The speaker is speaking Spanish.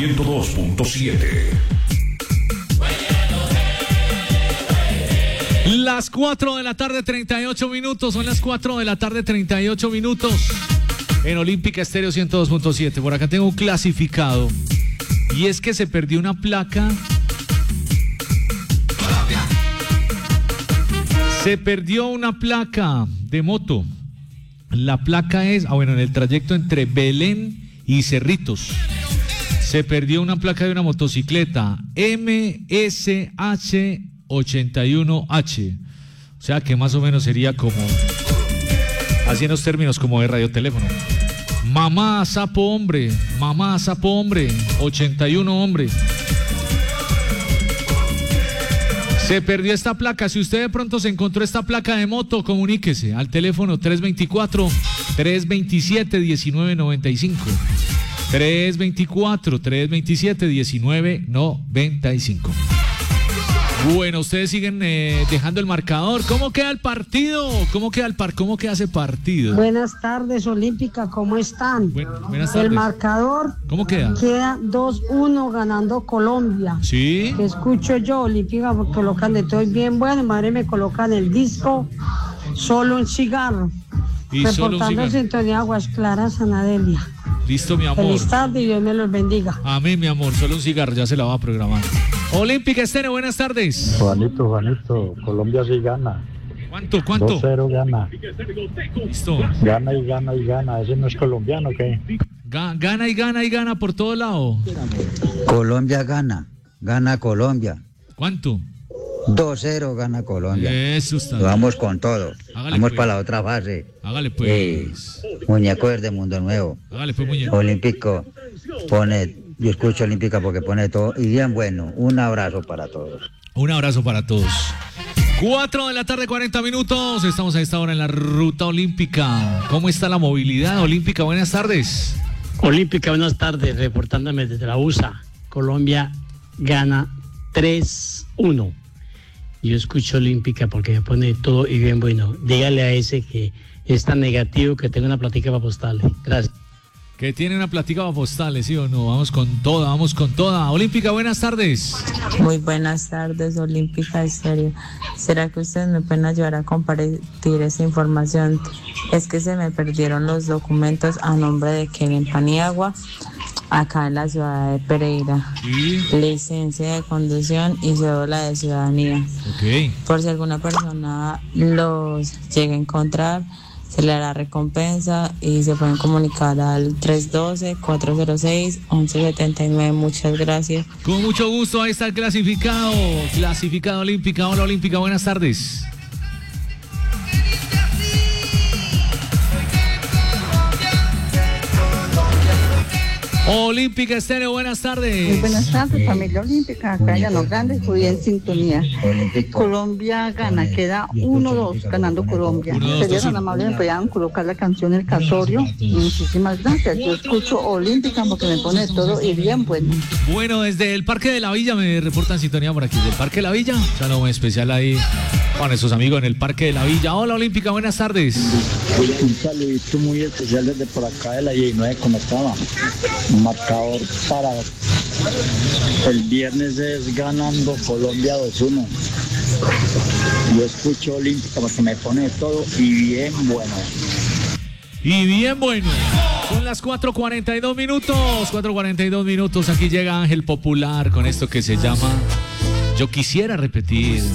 102.7. Las 4 de la tarde, 38 minutos. Son las 4 de la tarde, 38 minutos. En Olímpica Estéreo 102.7. Por acá tengo un clasificado. Y es que se perdió una placa. Se perdió una placa de moto. La placa es, en el trayecto entre Belén y Cerritos. Se perdió una placa de una motocicleta MSH81H. O sea que más o menos sería como, así en los términos como de radioteléfono. Mamá sapo hombre, 81 hombre. Se perdió esta placa. Si usted de pronto se encontró esta placa de moto, comuníquese al teléfono 324-327-1995. 324-327-1995. Bueno, ustedes siguen dejando el marcador. ¿Cómo queda el partido? ¿Cómo queda ese partido? Buenas tardes, Olímpica, ¿cómo están? Buenas tardes. El marcador. ¿Cómo queda? Queda 2-1 ganando Colombia. Sí. Que escucho yo, Olímpica, porque colocan de todo bien bueno. Madre, me colocan el disco, solo un cigarro. Y reportando en sintonía Aguas Claras, Anadelia. Listo, mi amor. Feliz tarde y Dios me los bendiga. Amén, mi amor. Solo un cigarro, ya se la va a programar. Olímpica Estéreo, buenas tardes. Juanito, Colombia sí gana. ¿Cuánto? 2-0 gana. Listo. Gana y gana. ¿Ese no es colombiano o qué? Gana y gana por todo lado. Colombia gana Colombia. ¿Cuánto? 2-0 gana Colombia. Eso está. Vamos con todo. Hágale, vamos pues. para la otra fase. Hágale pues. Muñeco de Mundo Nuevo. Hágale pues, muñeco. Olímpico pone, yo escucho Olímpica porque pone todo y bien bueno. Un abrazo para todos. Un abrazo para todos. 4 de la tarde, 40 minutos. Estamos a esta hora en la ruta olímpica. ¿Cómo está la movilidad olímpica? Buenas tardes. Olímpica, buenas tardes. Reportándome desde la USA. Colombia gana 3-1. Yo escucho Olímpica porque me pone todo y bien bueno. Dígale a ese que es tan negativo que tengo una platica para postarle. Gracias. Que tiene una platica para postales, ¿sí o no? Vamos con toda. Olímpica, buenas tardes. Muy buenas tardes, Olímpica Estéreo. ¿Será que ustedes me pueden ayudar a compartir esa información? Es que se me perdieron los documentos a nombre de Keren Paniagua, acá en la ciudad de Pereira. ¿Sí? Licencia de conducción y cédula de ciudadanía. Ok. Por si alguna persona los llega a encontrar, se le hará recompensa y se pueden comunicar al 312-406-1179. Muchas gracias. Con mucho gusto, ahí está el clasificado. Clasificado Olímpica. Hola, Olímpica, buenas tardes. Olímpica Estéreo, buenas tardes. Muy buenas tardes, familia olímpica, acá en Llano Grande, estoy en sintonía. Colombia gana, queda 1-2 ganando Colombia. Sería tan amable, me podían colocar la canción El Casorio. Muchísimas gracias. Yo escucho Olímpica porque me pone todo y bien bueno. Bueno, desde el Parque de la Villa me reportan sintonía por aquí. Del Parque de la Villa, saludo muy especial ahí con esos amigos en el Parque de la Villa. Hola, Olímpica, buenas tardes. Un saludito muy especial desde por acá de la 19, ¿cómo estaba? Marcador para el viernes es ganando Colombia 2-1. Yo escucho Olímpica porque me pone todo y bien bueno. Y bien bueno. Son las 4:42 minutos. 4:42 minutos. Aquí llega Ángel Popular con esto que se llama Yo Quisiera Repetir.